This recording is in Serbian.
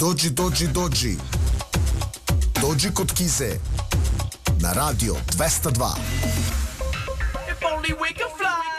Dođi, dođi, dođi. Dođi kod Kize. Na radio 202. If only we could fly.